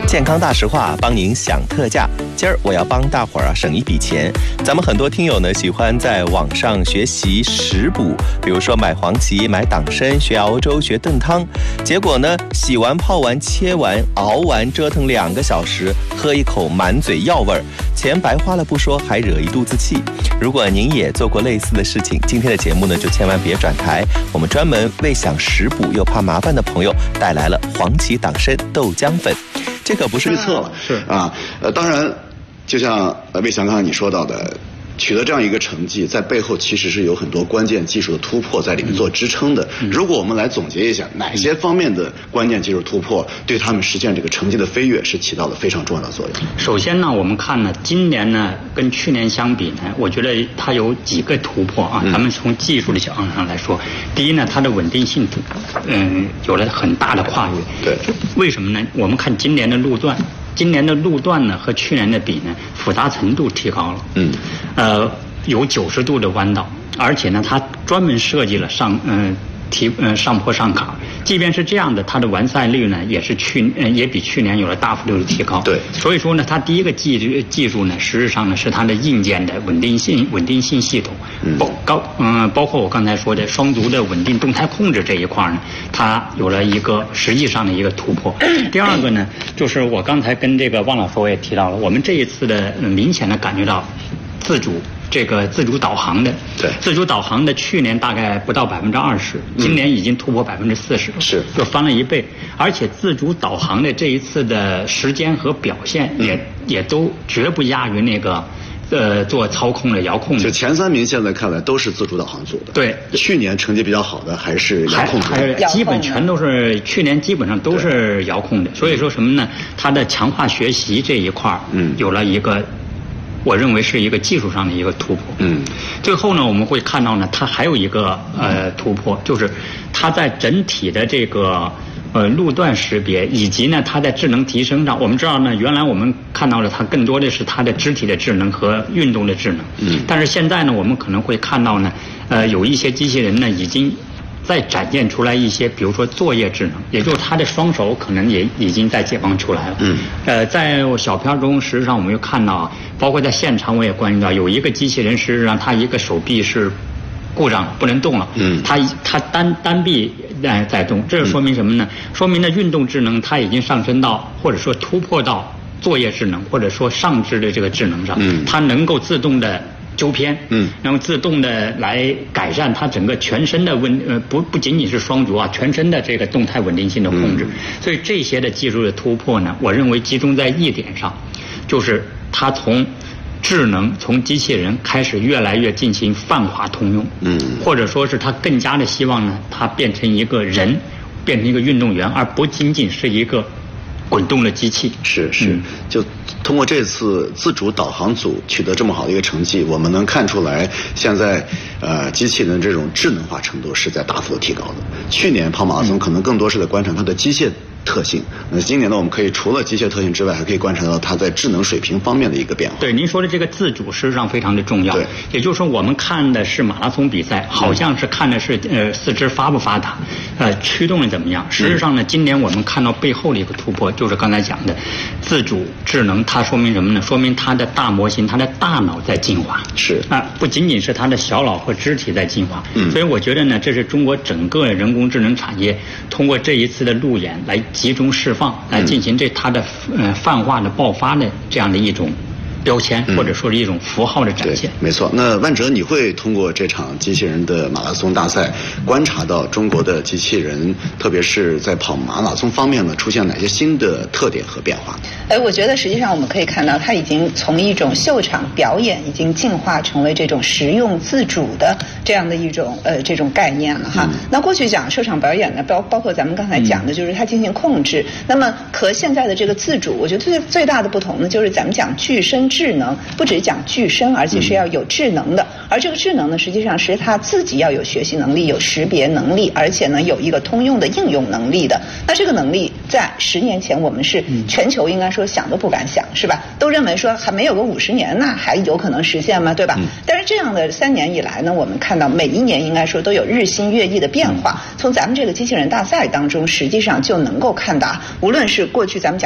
健康大实话，帮您享特价。今儿我要帮大伙儿省一笔钱。咱们很多听友呢喜欢在网上学习食补，比如说买黄芪、买党参、学熬粥、学炖汤。结果呢，洗完、泡完、切完、熬完，折腾2个小时，喝一口满嘴药味儿，钱白花了不说，还惹一肚子气。如果您也做过类似的事情，今天的节目呢就千万别转台，我们专门为想食补又怕麻烦的朋友带来了黄芪党参豆浆粉。这可不是预测了，是啊，当然，就像魏翔刚才你说到的，取得这样一个成绩，在背后其实是有很多关键技术的突破在里面做支撑的。如果我们来总结一下，哪些方面的关键技术突破对他们实现这个成绩的飞跃是起到了非常重要的作用？ 首先呢，我们看呢，今年呢跟去年相比呢，我觉得它有几个突破啊。咱们从技术的角度上来说，第一呢，它的稳定性有了很大的跨越。 对， 为什么呢？我们看今年的路段。今年的路段呢和去年的比呢，复杂程度提高了。有90度的弯道，而且呢，它专门设计了上坡上坎。即便是这样的，它的完赛率呢也比去年有了大幅度的提高。 对， 所以说呢，它第一个技术呢，实质上呢是它的硬件的稳定性系统，包括我刚才说的双足的稳定动态控制这一块呢，它有了一个实际上的一个突破。第二个呢，就是我刚才跟这个汪老师我也提到了，我们这一次的明显的感觉到自主导航的， 对， 自主导航的去年大概不到20%，今年已经突破40%， 是， 就翻了1倍。而且自主导航的这一次的时间和表现也都绝不亚于那个做操控的遥控的。 就前3名现在看来都是自主导航组的。 对， 去年成绩比较好的还是遥控组， 基本全都是去年基本上都是遥控的。所以说什么呢？它的强化学习这一块有了一个。我认为是一个技术上的一个突破。最后呢，我们会看到呢，它还有一个突破，就是它在整体的这个路段识别以及呢它在智能提升上，我们知道呢，原来我们看到了它更多的是它的肢体的智能和运动的智能。但是现在呢，我们可能会看到呢，有一些机器人呢已经在展现出来一些，比如说作业智能，也就是他的双手可能也已经在解放出来了。在小片中，实际上我们又看到，包括在现场我也关注到，有一个机器人，实际上他一个手臂是故障不能动了，他单臂在动，这说明什么呢？说明呢运动智能它已经上升到或者说突破到作业智能或者说上肢的这个智能上，它能够自动的纠偏，然后自动的来改善它整个全身的不仅仅是双足啊，全身的这个动态稳定性的控制。所以这些的技术的突破呢，我认为集中在一点上，就是它从智能从机器人开始越来越进行泛化通用，或者说是它更加的希望呢，它变成一个人，变成一个运动员，而不仅仅是一个滚动的机器。 是，就通过这次自主导航组取得这么好的一个成绩，我们能看出来，现在机器人这种智能化程度是在大幅度提高的。去年跑马拉松可能更多是在观察它的机械特性，那今年呢，我们可以除了机械特性之外，还可以观察到它在智能水平方面的一个变化。 对，您说的这个自主实际上非常的重要。 对， 也就是说我们看的是马拉松比赛，好像是看的是四肢发不发达，驱动力怎么样。实际上呢，今年我们看到背后的一个突破，就是刚才讲的自主智能，它说明什么呢？说明它的大模型，它的大脑在进化。 是不仅仅是它的小脑和肢体在进化。所以我觉得呢，这是中国整个人工智能产业通过这一次的路演来集中释放，来进行它的泛化的爆发的这样的一种标签，或者说是一种符号的展现。 没错。那万哲，你会通过这场机器人的马拉松大赛观察到中国的机器人，特别是在跑马拉松方面呢，出现哪些新的特点和变化？ 我觉得实际上我们可以看到，它已经从一种秀场表演，已经进化成为这种实用自主的这样的一种这种概念了哈。那过去讲秀场表演呢，包括咱们刚才讲的，就是它进行控制。那么和现在的这个自主，我觉得最大的不同呢，就是咱们讲具身智能，不只是讲具身，而且是要有智能的。而这个智能呢，实际上是它自己要有学习能力，有识别能力，而且呢有一个通用的应用能力的。那这个能力在10年前我们是全球应该说想都不敢想，是吧？都认为说还没有个50年，那还有可能实现吗？对吧？但是这样的3年以来呢，我们看到每一年应该说都有日新月异的变化。从咱们这个机器人大赛当中，实际上就能够看到，无论是过去咱们讲